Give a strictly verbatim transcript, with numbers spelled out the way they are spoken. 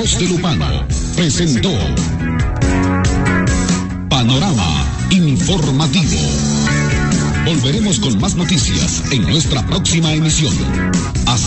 Voz de Lupano presentó Panorama Informativo. Volveremos con más noticias en nuestra próxima emisión. Hasta